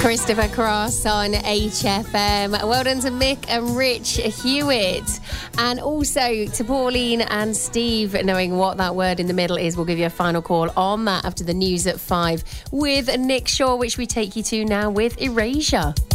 Christopher Cross on HFM. Well done to Mick and Rich Hewitt. And also to Pauline and Steve, knowing what that word in the middle is. We'll give you a final call on that after the news at 5 with Nick Shaw, which we take you to now with Erasure.